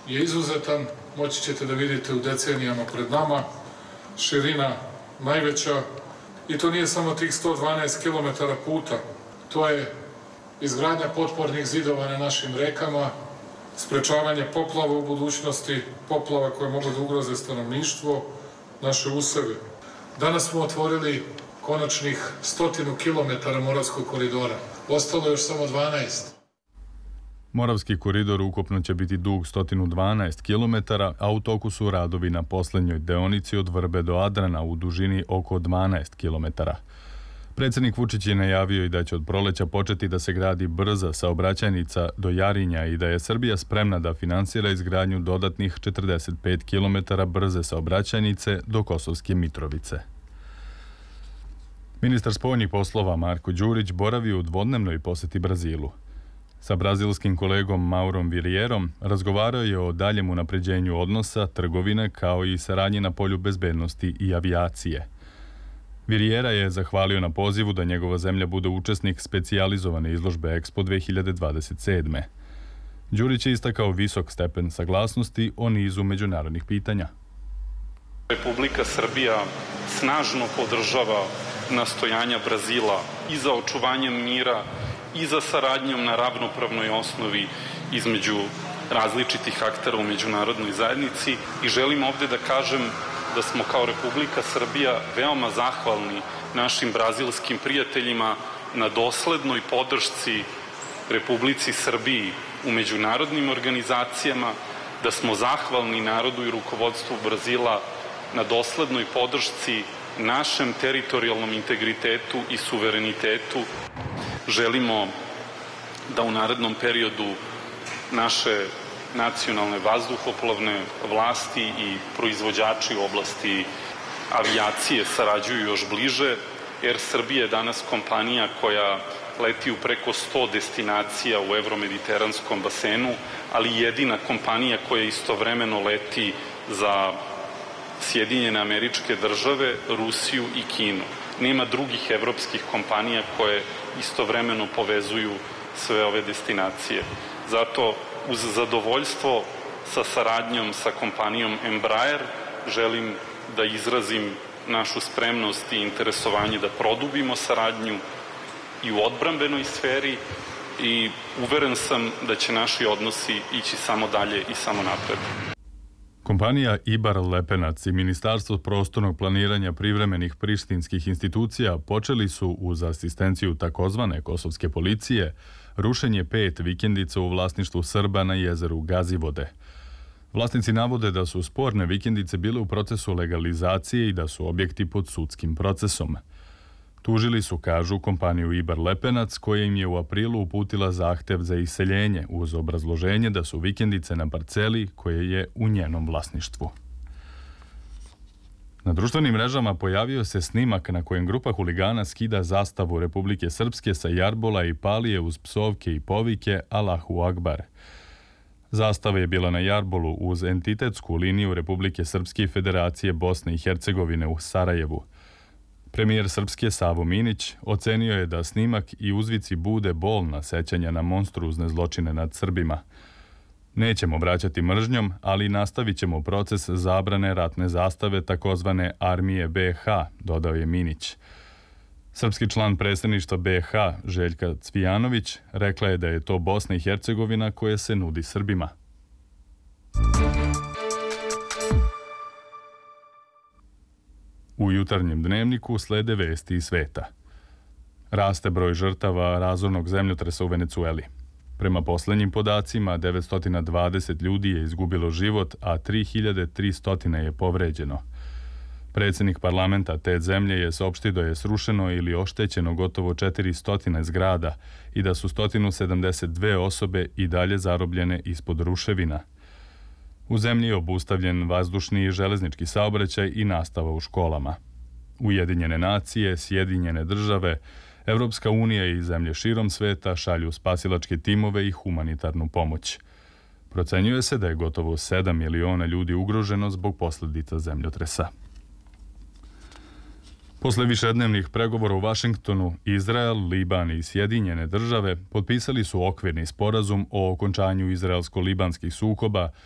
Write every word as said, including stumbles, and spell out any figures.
je izuzetan, moći ćete da vidite u decenijama pred nama, širina najveća i to nije samo tih sto dvanaest kilometara puta, to je izgradnja potpornih zidova na našim rekama, sprečavanje poplava u budućnosti, poplava koje mogu da ugroze stanovništvo, naše useve. Danas smo otvorili konačnih stotinu kilometara Moravskog koridora. Ostalo je još samo dvanaest. Moravski koridor ukupno će biti dug sto dvanaest kilometara, a u toku su radovi na poslednjoj deonici od Vrbe do Adrana u dužini oko dvanaest kilometara. Predsjednik Vučić je najavio i da će od proleća početi da se gradi brza saobraćajnica do Jarinja i da je Srbija spremna da finansira izgradnju dodatnih četrdeset pet kilometara brze saobraćajnice do Kosovske Mitrovice. Ministar spoljnih poslova Marko Đurić boravi u dvodnevnoj poseti Brazilu. Sa brazilskim kolegom Maurom Virierom razgovarao je o daljem unapređenju odnosa, trgovine kao i saradnji na polju bezbednosti i avijacije. Viriera je zahvalio na pozivu da njegova zemlja bude učesnik specijalizovane izložbe Expo dve hiljade dvadeset sedme. Đurić je istakao visok stepen saglasnosti o nizu međunarodnih pitanja. Republika Srbija snažno podržava nastojanja Brazila i za očuvanjem mira i za saradnjom na ravnopravnoj osnovi između različitih aktera u međunarodnoj zajednici i želim ovde da kažem da smo kao Republika Srbija veoma zahvalni našim brazilskim prijateljima na doslednoj podršci Republici Srbiji u međunarodnim organizacijama, da smo zahvalni narodu i rukovodstvu Brazila na doslednoj podršci našem teritorijalnom integritetu i suverenitetu. Želimo da u narednom periodu naše nacionalne vazduhoplovne vlasti i proizvođači u oblasti avijacije sarađuju još bliže. Air Srbija je danas kompanija koja leti u preko sto destinacija u evromediteranskom basenu, ali jedina kompanija koja istovremeno leti za Sjedinjene Američke Države, Rusiju i Kinu. Nema drugih evropskih kompanija koje istovremeno povezuju sve ove destinacije. Zato uz zadovoljstvo sa saradnjom sa kompanijom Embraer želim da izrazim našu spremnost i interesovanje da produbimo saradnju i u odbrambenoj sferi i uveren sam da će naši odnosi ići samo dalje i samo napred. Kompanija Ibar Lepenac i Ministarstvo prostornog planiranja privremenih prištinskih institucija počeli su uz asistenciju takozvane kosovske policije rušenje pet vikendica u vlasništvu Srba na jezeru Gazivode. Vlasnici navode da su sporne vikendice bile u procesu legalizacije i da su objekti pod sudskim procesom. Tužili su, kažu, kompaniju Ibar Lepenac koja im je u aprilu uputila zahtev za iseljenje uz obrazloženje da su vikendice na parceli koje je u njenom vlasništvu. Na društvenim mrežama pojavio se snimak na kojem grupa huligana skida zastavu Republike Srpske sa jarbola i palije uz psovke i povike Allahu Akbar. Zastava je bila na jarbolu uz entitetsku liniju Republike Srpske i Federacije Bosne i Hercegovine u Sarajevu. Premijer Srpske Savo Minić ocenio je da snimak i uzvici bude bolna sećanja na monstruozne zločine nad Srbima. Nećemo vraćati mržnjom, ali nastavit ćemo proces zabrane ratne zastave takozvane Armije B H, dodao je Minić. Srpski član predsjedništva B H, Željka Cvijanović, rekla je da je to Bosna i Hercegovina koja se nudi Srbima. U jutarnjem dnevniku slede vesti iz sveta. Raste broj žrtava razornog zemljotresa u Venecueli. Prema poslednjim podacima, devetsto dvadeset ljudi je izgubilo život, a tri hiljade tristo je povređeno. Predsjednik parlamenta te zemlje je saopštio da je srušeno ili oštećeno gotovo četiristo zgrada i da su sto sedamdeset dve osobe i dalje zarobljene ispod ruševina. U zemlji je obustavljen vazdušni i železnički saobraćaj i nastava u školama. Ujedinjene nacije, Sjedinjene države, Evropska unija i zemlje širom sveta šalju spasilačke timove i humanitarnu pomoć. Procenjuje se da je gotovo sedam miliona ljudi ugroženo zbog posljedica zemljotresa. Posle višednevnih pregovora u Vašingtonu, Izrael, Liban i Sjedinjene države potpisali su okvirni sporazum o okončanju izraelsko-libanskih sukoba